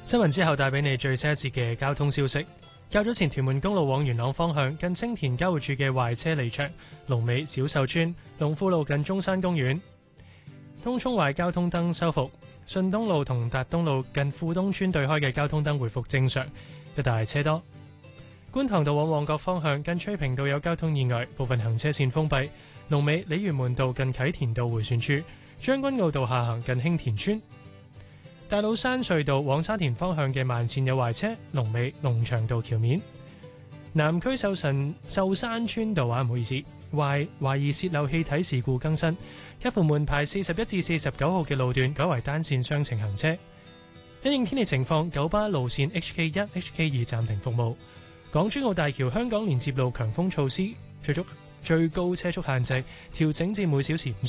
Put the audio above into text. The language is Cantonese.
新聞之後帶俾你最新一節嘅交通消息。較早前屯門公路往元朗方向近青田交匯處嘅壞車離場，龍尾小秀村龍富路近中山公園。東涌壞交通燈修復，順東路同達東路近富東村對開嘅交通燈回復正常，一帶車多。觀塘道往旺角方向近翠屏道有交通意外，部分行車線封閉。龍尾鯉魚門道近啟田道迴旋處，將軍澳道下行近興田村。大老山隧道往沙田方向嘅慢線有壞車，龍尾龍翔道橋面。南區秀山村道唔好意思，懷疑洩漏氣體事故更新，介乎門牌41至49號嘅路段改為單線雙程行車。因應天氣情況，九巴路線 HK1、HK2 暫停服務。港珠澳大橋香港連接路強風措施，最高車速限制調整至每小時